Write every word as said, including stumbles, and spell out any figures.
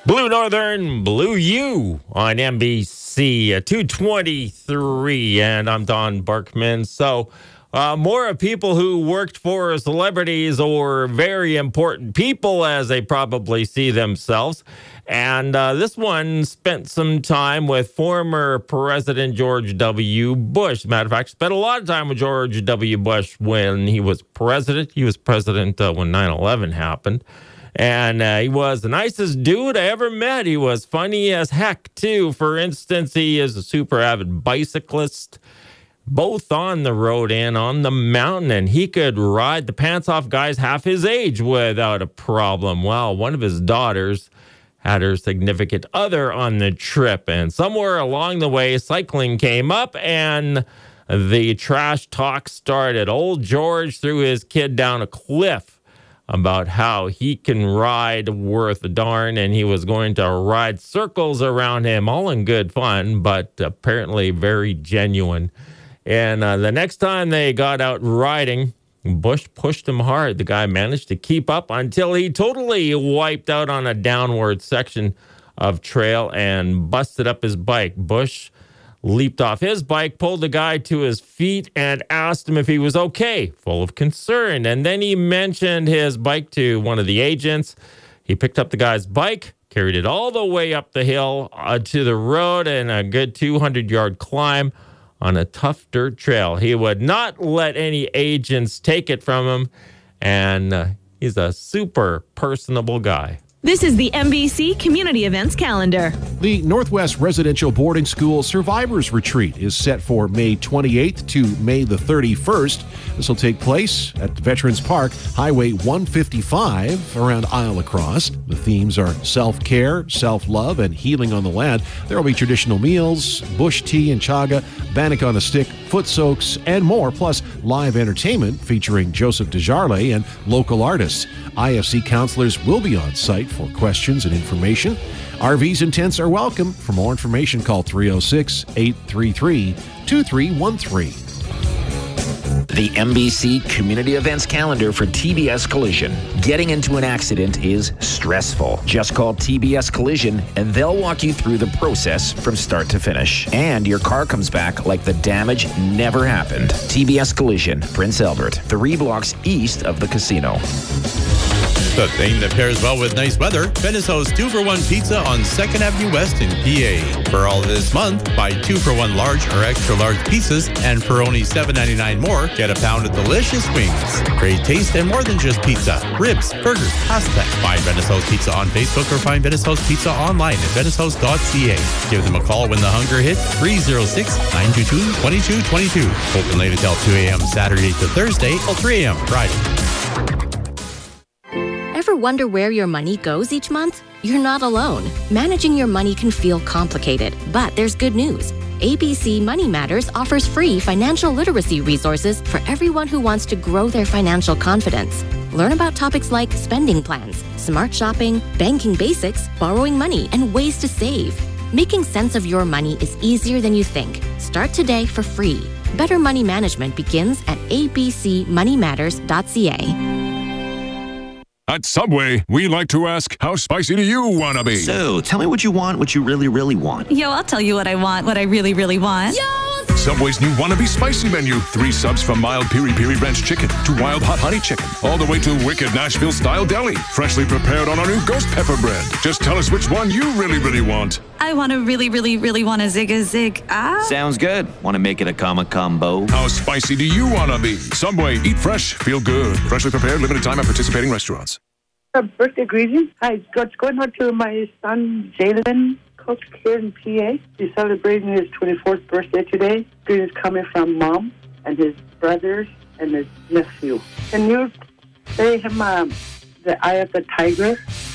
Blue Northern, Blue U on N B C at two twenty-three, and I'm Don Barkman. So, uh, more of people who worked for celebrities or very important people as they probably see themselves. And uh, this one spent some time with former President George W. Bush. Matter of fact, spent a lot of time with George W. Bush when he was president. He was president uh, when nine eleven happened. And uh, he was the nicest dude I ever met. He was funny as heck, too. For instance, he is a super avid bicyclist, both on the road and on the mountain. And he could ride the pants off guys half his age without a problem. Well, one of his daughters had her significant other on the trip. And somewhere along the way, cycling came up and the trash talk started. Old George threw his kid down a cliff about how he can ride worth a darn, and he was going to ride circles around him, all in good fun, but apparently very genuine. And uh, the next time they got out riding, Bush pushed him hard. The guy managed to keep up until he totally wiped out on a downward section of trail and busted up his bike. Bush leaped off his bike, pulled the guy to his feet, and asked him if he was okay, full of concern. And then he mentioned his bike to one of the agents. He picked up the guy's bike, carried it all the way up the hill uh, to the road, and a good two hundred yard climb on a tough dirt trail. He would not let any agents take it from him, and uh, he's a super personable guy. This is the N B C Community Events Calendar. The Northwest Residential Boarding School Survivors Retreat is set for May twenty-eighth to May the thirty-first. This will take place at Veterans Park, Highway one fifty-five, around Isle Across. The themes are self-care, self-love, and healing on the land. There will be traditional meals, bush tea and chaga, bannock on a stick, foot soaks, and more, plus live entertainment featuring Joseph DeJarle and local artists. I F C counselors will be on site for questions and information. R Vs and tents are welcome. For more information, call three oh six, eight three three, two three one three. The N B C Community Events Calendar for T B S Collision. Getting into an accident is stressful. Just call T B S Collision and they'll walk you through the process from start to finish. And your car comes back like the damage never happened. T B S Collision, Prince Albert, three blocks east of the casino. The thing that pairs well with nice weather, Venice hosts two for one pizza on second Avenue West in P A. For all of this month, buy two for one large or extra large pizzas, and for only seven ninety-nine more, get a pound of delicious wings. Great taste and more than just pizza. Ribs, burgers, pasta. Find Venice House Pizza on Facebook or find Venice House Pizza online at venice house dot c a. Give them a call when the hunger hits, three oh six, nine two two, two two two two. Open late until two a.m. Saturday to Thursday till three a.m. Friday. Ever wonder where your money goes each month? You're not alone. Managing your money can feel complicated, but there's good news. A B C Money Matters offers free financial literacy resources for everyone who wants to grow their financial confidence. Learn about topics like spending plans, smart shopping, banking basics, borrowing money, and ways to save. Making sense of your money is easier than you think. Start today for free. Better money management begins at a b c money matters dot c a. At Subway, we like to ask, how spicy do you want to be? So, tell me what you want, what you really, really want. Yo, I'll tell you what I want, what I really, really want. Yo! Subway's new Wannabe Spicy menu. Three subs from mild piri-piri ranch chicken to wild hot honey chicken. All the way to wicked Nashville-style deli. Freshly prepared on our new ghost pepper bread. Just tell us which one you really, really want. I want to really, really, really want a zig-a-zig. Ah. Sounds good. Want to make it a comma combo? How spicy do you want to be? Subway, eat fresh, feel good. Freshly prepared, limited time at participating restaurants. A birthday greeting. Hi, it's going out to my son, Jalen Cook, here in P A. He's celebrating his twenty-fourth birthday today. Greetings coming from Mom and his brothers and his nephew. Can you play him um, The Eye of the Tiger?